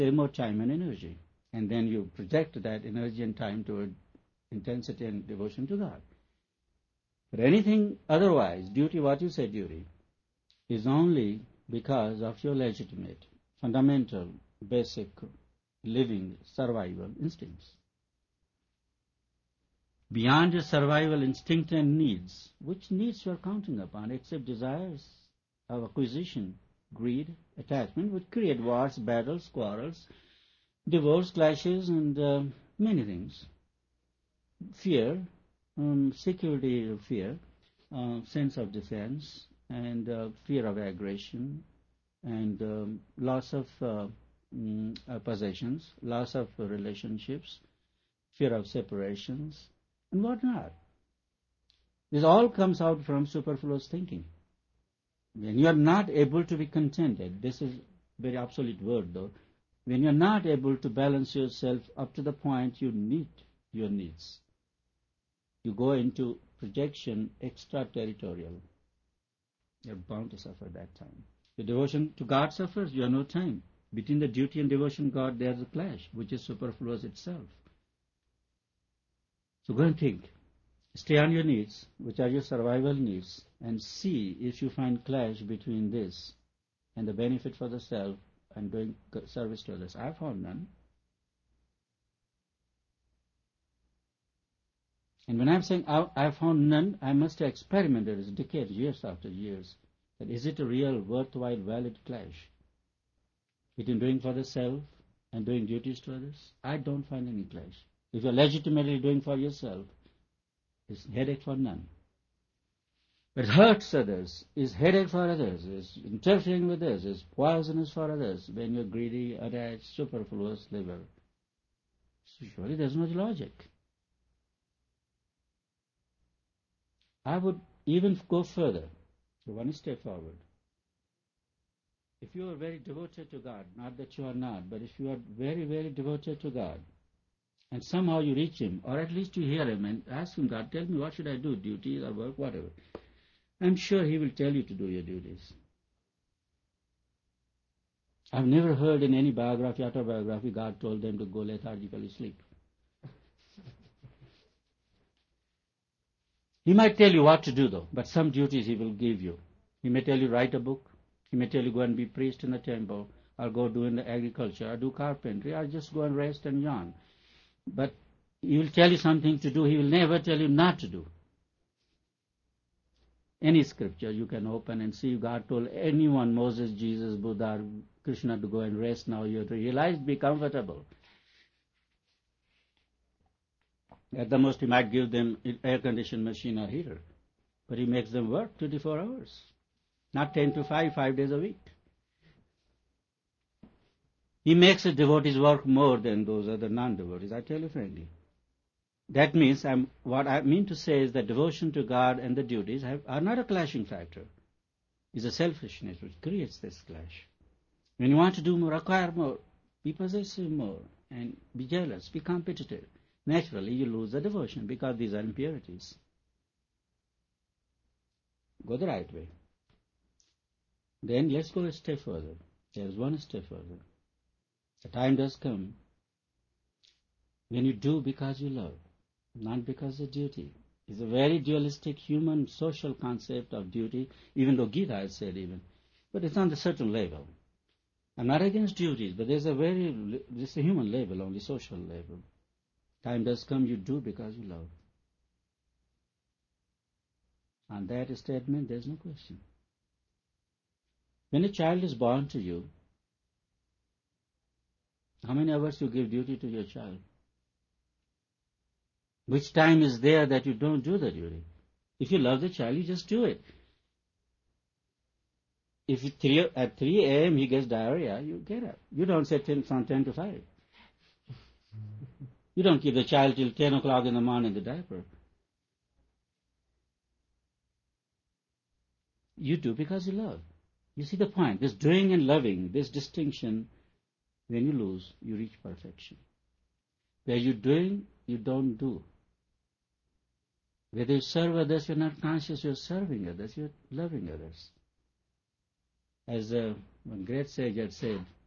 save more time and energy. And then you project that energy and time toward intensity and devotion to God. But anything otherwise, duty, what you say duty, is only because of your legitimate, fundamental, basic, living, survival instincts. Beyond your survival instinct and needs, which needs you are counting upon, except desires of acquisition, greed, attachment, would create wars, battles, quarrels, divorce, clashes, and many things. Fear, security of fear, sense of defense, and fear of aggression, and loss of possessions, loss of relationships, fear of separations, and whatnot. This all comes out from superfluous thinking. When you are not able to be contented, this is a very obsolete word though, when you are not able to balance yourself up to the point you meet your needs, you go into projection extraterritorial. You are bound to suffer that time. The devotion to God suffers, you have no time. Between the duty and devotion to God, there is a clash, which is superfluous itself. So go and think. Stay on your needs, which are your survival needs, and see if you find clash between this and the benefit for the self and doing service to others. I found none. And when I'm saying I found none, I must have experimented as decades, years after years, that is it a real, worthwhile, valid clash between doing for the self and doing duties to others? I don't find any clash. If you're legitimately doing for yourself, it's headache for none. But hurts others, is headache for others, is interfering with others, is poisonous for others when you're greedy, attached, superfluous liver. So surely there's no logic. I would even go further, so one step forward. If you are very devoted to God, not that you are not, but if you are very, very devoted to God, and somehow you reach Him, or at least you hear Him and ask Him, God, tell me what should I do, duty or work, whatever. I'm sure He will tell you to do your duties. I've never heard in any biography, autobiography, God told them to go lethargically sleep. He might tell you what to do though, but some duties He will give you. He may tell you write a book, He may tell you go and be priest in the temple, or go do in the agriculture, or do carpentry, or just go and rest and yawn. But He will tell you something to do, He will never tell you not to do. Any scripture you can open and see God told anyone, Moses, Jesus, Buddha, Krishna, to go and rest now. You realize, be comfortable. At the most, He might give them an air-conditioned machine or heater. But He makes them work 24 hours. Not 10 to 5, 5 days a week. He makes the devotees work more than those other non-devotees, I tell you frankly. That means, what I mean to say is that devotion to God and the duties are not a clashing factor. It's a selfishness which creates this clash. When you want to do more, acquire more, be possessive more, and be jealous, be competitive, naturally you lose the devotion because these are impurities. Go the right way. Then let's go a step further. There's one step further. The time does come when you do because you love, not because of duty. It's a very dualistic human social concept of duty, even though Gita has said even. But it's on a certain level. I'm not against duties, but this is a human level, only social level. Time does come you do because you love. On that statement, there's no question. When a child is born to you, how many hours you give duty to your child? Which time is there that you don't do the duty? If you love the child, you just do it. If at 3 a.m. he gets diarrhea, you get up. You don't say from 10 to 5. You don't keep the child till 10 o'clock in the morning in the diaper. You do because you love. You see the point. This doing and loving, this distinction, when you lose, you reach perfection. Where you're doing, you don't do. Whether you serve others, you're not conscious you're serving others, you're loving others. As one great sage had said,